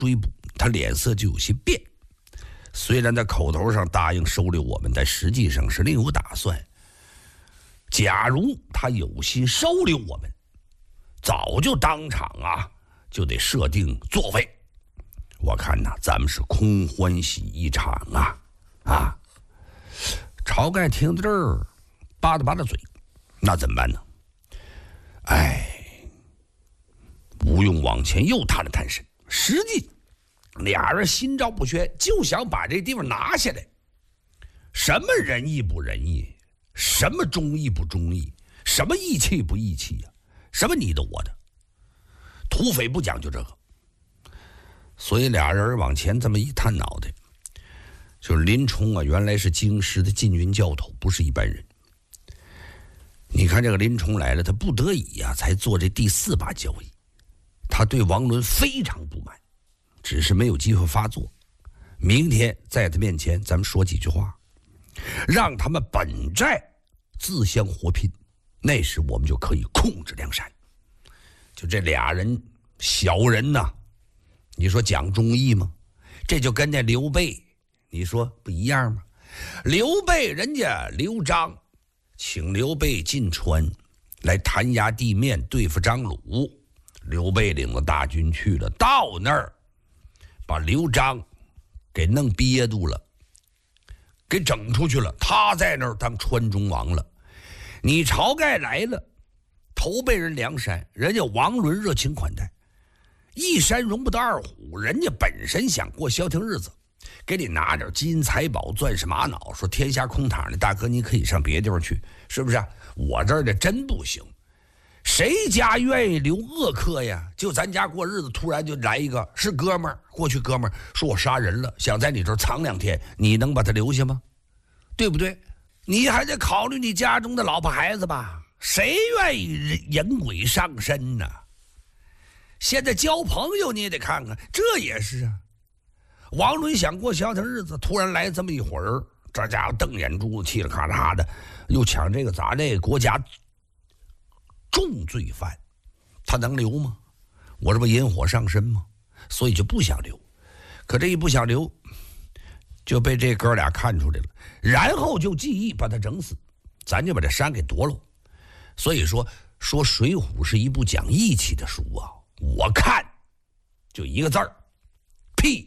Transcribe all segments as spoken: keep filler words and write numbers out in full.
追捕，他脸色就有些变。虽然在口头上答应收留我们，但实际上是另有打算。假如他有心收留我们，早就当场啊就得设定座位。我看呐，咱们是空欢喜一场啊啊！晁盖听到这儿，吧嗒吧嗒嘴，那怎么办呢？哎，吴用往前又探了探身，实际俩人心照不宣，就想把这地方拿下来。什么仁义不仁义，什么忠义不忠义，什么义气不义气呀、啊？什么你的我的，土匪不讲究这个。所以俩人往前这么一探脑袋，就是林冲啊，原来是京师的禁军教头，不是一般人。你看这个林冲来了，他不得已啊，才做这第四把交椅。他对王伦非常不满，只是没有机会发作。明天在他面前，咱们说几句话，让他们本寨自相活拼，那时我们就可以控制梁山。就这俩人小人呐、啊，你说讲忠义吗？这就跟那刘备，你说不一样吗？刘备人家刘璋请刘备进川来弹压地面对付张鲁，刘备领了大军去了，到那儿把刘璋给弄憋住了，给整出去了，他在那儿当川中王了。你晁盖来了，投奔人梁山，人家王伦热情款待，一山容不得二虎，人家本身想过消停日子，给你拿点金银财宝、钻石玛瑙，说天下空堂的大哥，你可以上别的地方去，是不是、啊？我这儿的真不行，谁家愿意留恶客呀？就咱家过日子，突然就来一个是哥们儿，过去哥们儿说我杀人了，想在你这儿藏两天，你能把他留下吗？对不对？你还得考虑你家中的老婆孩子吧，谁愿意引鬼上身呢？现在交朋友你也得看看，这也是啊。王伦想过消停日子，突然来这么一会儿，这家伙瞪眼珠子，气了咔嚓的，又抢这个砸那个，国家重罪犯，他能留吗？我这不引火上身吗？所以就不想留。可这一不想留，就被这哥俩看出来了，然后就计议把他整死，咱就把这山给夺了。所以说说《水浒》是一部讲义气的书啊，我看就一个字儿，屁。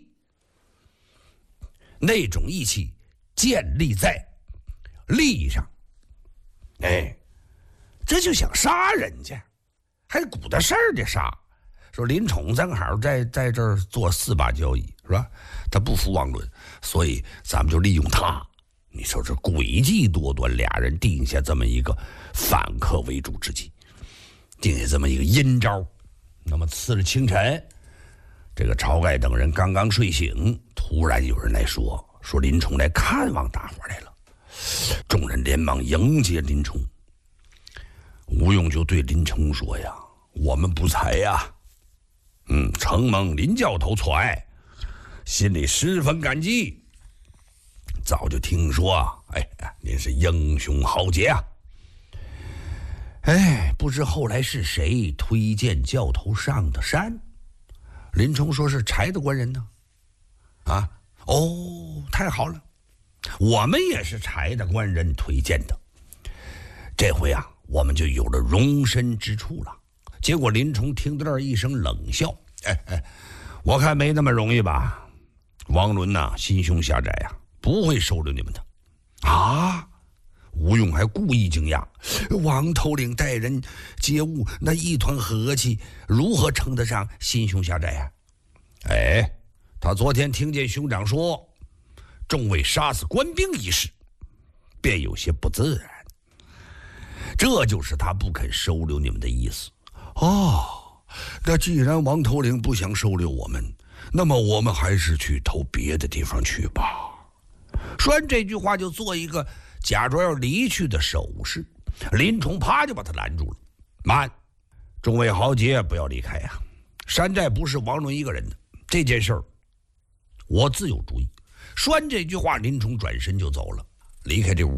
那种义气建立在利上，哎，这就想杀人家，还鼓捣事儿的杀。说林冲正好在在这儿做四把交椅，是吧？他不服王伦，所以咱们就利用他。你说这诡计多端，俩人定下这么一个反客为主之计，定下这么一个阴招。那么次日清晨，这个晁盖等人刚刚睡醒，突然有人来说说林冲来看望大伙来了。众人连忙迎接林冲。吴用就对林冲说呀：“我们不才呀，嗯，承蒙林教头错爱，心里十分感激。早就听说啊，哎，您是英雄豪杰啊。哎，不知后来是谁推荐教头上的山？”林冲说：“是柴的官人呢。”啊，哦，太好了，我们也是柴的官人推荐的。这回啊，我们就有了容身之处了。结果林冲听到这儿一声冷笑：“哎哎，我看没那么容易吧？王伦呐、啊，心胸狭窄呀、啊，不会收留你们的。”啊！吴用还故意惊讶：“王头领待人接物那一团和气，如何称得上心胸狭窄呀、啊？”哎，他昨天听见兄长说众位杀死官兵一事，便有些不自然。这就是他不肯收留你们的意思。哦，那既然王头领不想收留我们，那么我们还是去投别的地方去吧。说完这句话，就做一个假装要离去的手势。林冲啪就把他拦住了：“慢，众位豪杰，不要离开呀、啊！山寨不是王伦一个人的，这件事儿我自有主意。”说完这句话，林冲转身就走了，离开这屋。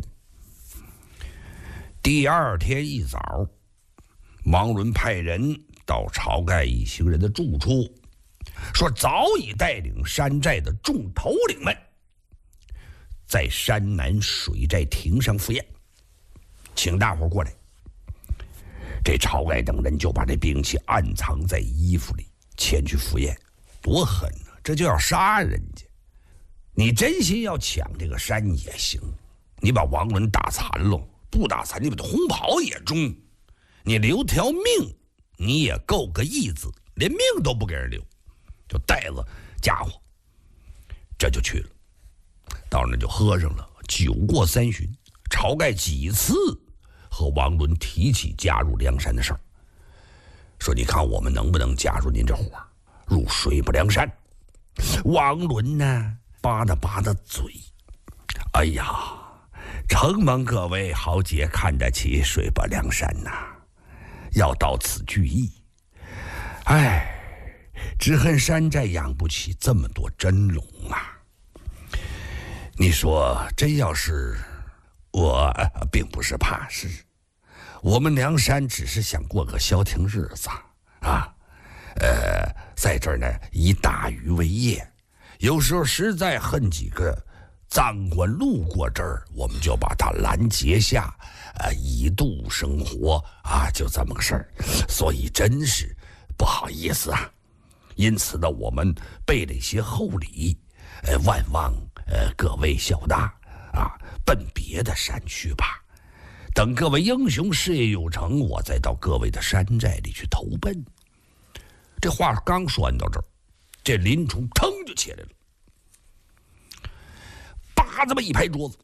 第二天一早，王伦派人到晁盖一行人的住处， 说早已带领山寨的众头领们在山南水寨亭上赴宴，请大伙过来。这晁盖等人就把这兵器暗藏在衣服里，前去赴宴。多狠啊！这就要杀人家。你真心要抢这个山也行，你把王伦打残了，不打残你把他轰跑也中，你留条命你也够个义字，连命都不给人留，就带着家伙这就去了。到那就喝上了。酒过三巡，晁盖几次和王伦提起加入梁山的事儿，说你看我们能不能加入您这伙入水泊梁山。王伦呢扒拉扒拉嘴，哎呀，承蒙各位豪杰看得起水泊梁山呐、啊，要到此聚义。哎，只恨山寨养不起这么多真龙啊！你说真要是我，并不是怕事，我们梁山只是想过个消停日子啊。呃，在这儿呢，以打鱼为业，有时候实在恨几个赃官路过这儿，我们就把他拦截下，呃，以度生活啊，就这么个事儿。所以真是不好意思啊。因此呢，我们备了一些厚礼，呃，万望呃各位小大啊，奔别的山去吧。等各位英雄事业有成，我再到各位的山寨里去投奔。这话刚说完到这儿，这林冲腾就起来了，叭这么一拍桌子。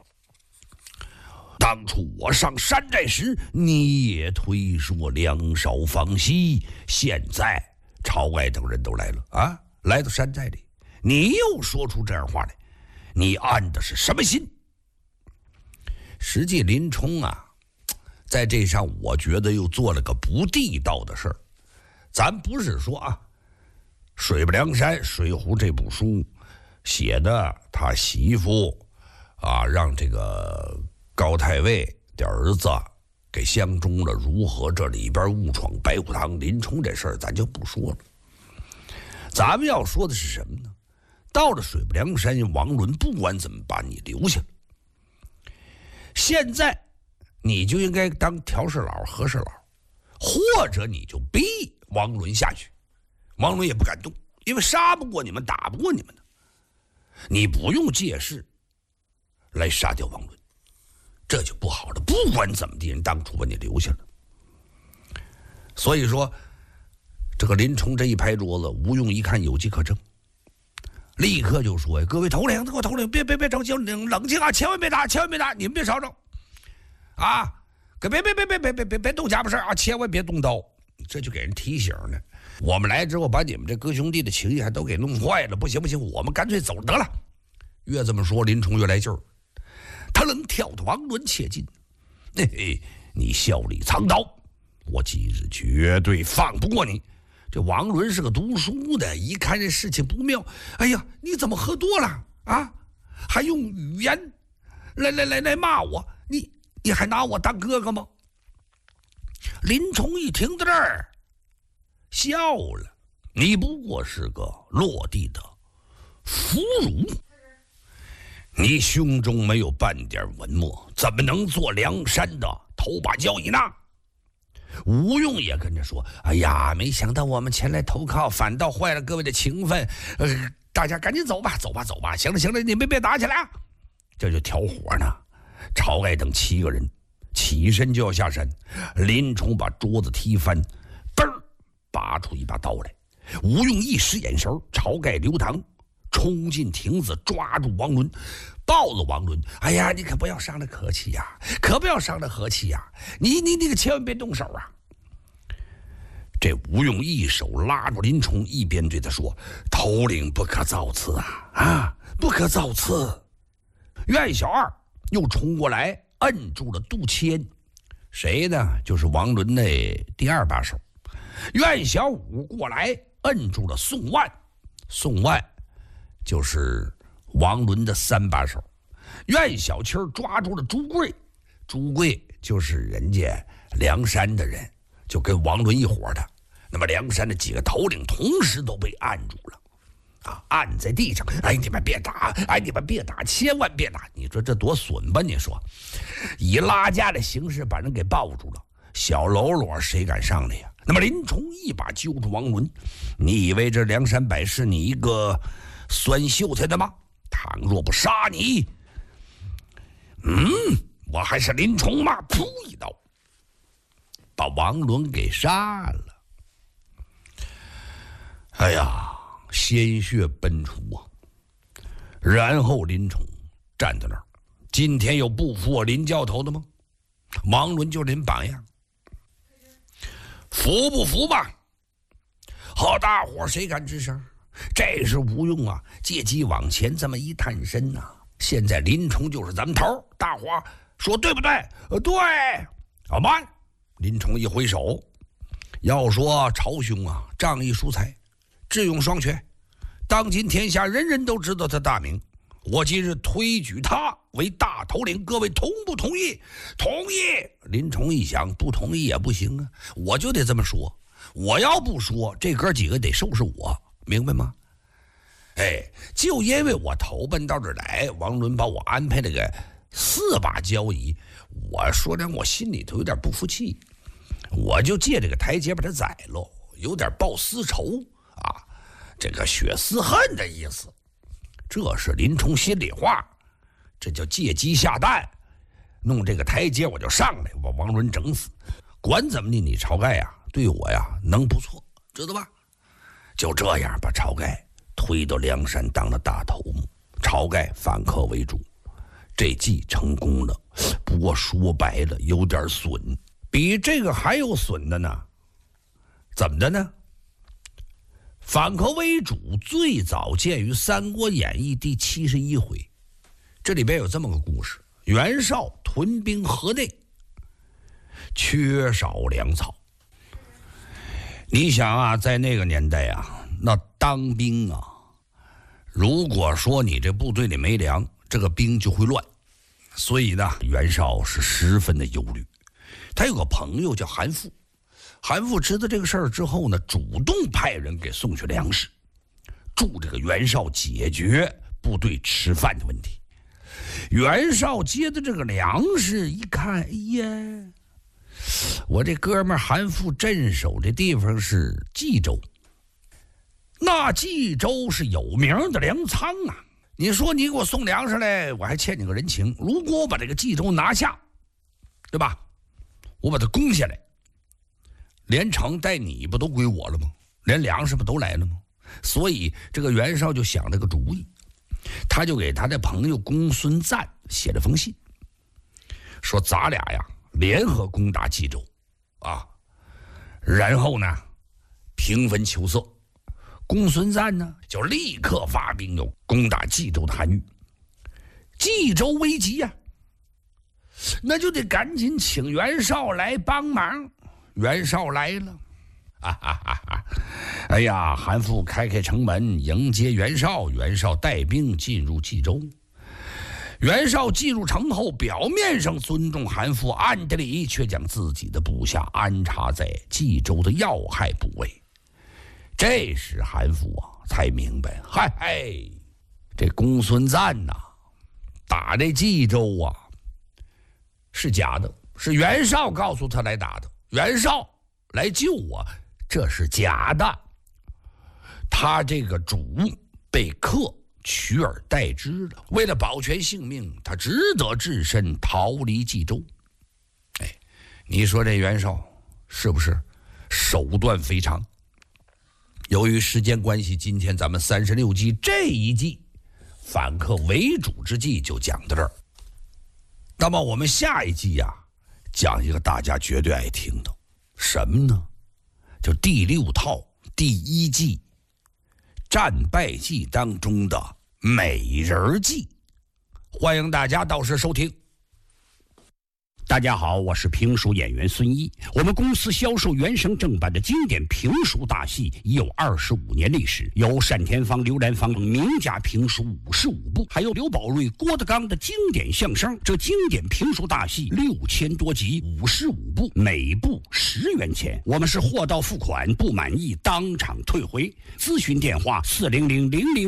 当初我上山寨时，你也推说梁少芳息，现在晁盖等人都来了啊，来到山寨里，你又说出这样话来，你安的是什么心？实际林冲啊，在这上我觉得又做了个不地道的事儿。咱不是说啊，水泊梁山水浒这部书写的他媳妇啊，让这个高太尉的儿子给相中了，如何这里边误闯白虎堂林冲这事儿咱就不说了。咱们要说的是什么呢？到了水泊梁山，王伦不管怎么把你留下了，现在你就应该当调事佬和事佬，或者你就逼王伦下去，王伦也不敢动，因为杀不过你们，打不过你们的，你不用借势来杀掉王伦，这就不好了。不管怎么地，人当初把你留下了。所以说这个林冲这一拍桌子，吴用一看有机可乘，立刻就说：“各位头领，各位头领，别别别着急，冷冷静啊，千万别打，千万别打，你们别吵吵啊，可别别别别别别别别动家伙事啊，千万别动刀。”这就给人提醒呢。我们来之后把你们这哥兄弟的情谊还都给弄坏了，不行不行，我们干脆走得了。越这么说，林冲越来劲儿，他能跳得王伦切近。嘿嘿，你笑里藏刀，我今日绝对放不过你。这王伦是个读书的，一看这事情不妙，哎呀，你怎么喝多了啊？还用语言来来来来骂我，你你还拿我当哥哥吗？林冲一听到这儿笑了，你不过是个落地的俘虏，你胸中没有半点文墨，怎么能做梁山的头把交椅呢？吴用也跟着说：“哎呀，没想到我们前来投靠，反倒坏了各位的情分。呃，大家赶紧走吧，走吧，走吧。行了，行了，你们别打起来啊！”这就挑火呢。晁盖等七个人起身就要下山，林冲把桌子踢翻，嘣儿拔出一把刀来。吴用一使眼神，晁盖、刘唐冲进亭子，抓住王伦，抱了王伦。哎呀，你可不要伤了和气呀，可不要伤了和气呀！你你你可千万别动手啊！这吴用一手拉住林冲，一边对他说：“头领不可造次啊啊，不可造次！”苑小二又冲过来，摁住了杜迁。谁呢？就是王伦的第二把手。苑小五过来，摁住了宋万。宋万就是王伦的三把手。苑小七抓住了朱贵，朱贵就是人家梁山的人，就跟王伦一伙的。 那么梁山的几个头领同时都被按住了，啊，按在地上。哎，你们别打！哎，你们别打！千万别打！你说这多损吧？你说，以拉架的形式把人给抱住了，小喽啰谁敢上来呀？那么林冲一把揪住王伦，你以为这梁山伯是你一个酸秀才的吗？倘若不杀你，嗯，我还是林冲吗？噗一刀，把王伦给杀了。哎呀，鲜血奔出啊！然后林冲站在那儿，今天有不服我林教头的吗？王伦就您榜样，服不服吧？好，大伙谁敢吱声？这是吴用啊，借机往前这么一探身呐、啊。现在林冲就是咱们头，大伙说对不对？呃，对。好慢，林冲一挥手，要说曹兄啊，仗义疏财，智勇双全，当今天下人人都知道他大名。我今日推举他为大头领，各位同不同意？同意。林冲一想，不同意也不行啊，我就得这么说。我要不说，这哥几个得收拾我，明白吗？哎，就因为我投奔到这儿来，王伦把我安排了个四把交椅，我说让我心里头有点不服气，我就借这个台阶把他宰喽，有点报私仇啊，这个血丝恨的意思。这是林冲心里话，这叫借鸡下蛋，弄这个台阶我就上来，把王伦整死。管怎么的，你晁盖呀，对我呀能不错，知道吧？就这样把晁盖推到梁山当了大头目，晁盖反客为主，这计成功了。不过说白了有点损，比这个还有损的呢。怎么的呢？反客为主最早见于《三国演义》第七十一回，这里边有这么个故事：袁绍屯兵河内，缺少粮草。你想啊，在那个年代啊，那当兵啊，如果说你这部队里没粮，这个兵就会乱。所以呢，袁绍是十分的忧虑。他有个朋友叫韩馥，韩馥知道这个事儿之后呢，主动派人给送去粮食，助这个袁绍解决部队吃饭的问题。袁绍接的这个粮食一看，哎呀，我这哥们儿韩馥镇守这地方是冀州，那冀州是有名的粮仓啊。你说你给我送粮食来，我还欠你个人情。如果我把这个冀州拿下，对吧？我把它攻下来，连城带你不都归我了吗？连粮食不都来了吗？所以这个袁绍就想了个主意，他就给他的朋友公孙瓒写了封信，说咱俩呀联合攻打冀州啊，然后呢平分秋色。公孙瓒呢就立刻发兵有攻打冀州的韩愈。冀州危急呀、啊，那就得赶紧请袁绍来帮忙。袁绍来了，啊哈哈哈！哎呀，韩馥开开城门迎接袁绍，袁绍带兵进入冀州。袁绍进入城后，表面上尊重韩馥，暗地里却将自己的部下安插在冀州的要害部位。这时韩馥啊才明白，嗨嗨，这公孙瓒呐、啊，打这冀州啊是假的，是袁绍告诉他来打的，袁绍来救我，这是假的。他这个主被克取而代之了，为了保全性命，他只得置身逃离冀州。哎，你说这袁绍是不是手段非常？由于时间关系，今天咱们三十六计这一计反客为主之计就讲到这儿。那么我们下一计啊，讲一个大家绝对爱听的，什么呢？就第六套第一计战败计当中的美人计。欢迎大家到时收听。 大家好，我是评书演员孙一。我们公司销售原声正版的经典评书大戏已有二十五年历史，有单田芳、刘兰芳名家评书五十五部，还有刘宝瑞、郭德纲的经典相声。这经典评书大戏六千多集，五十五部，每部十元钱。我们是货到付款，不满意当场退回。咨询电话：四零零零零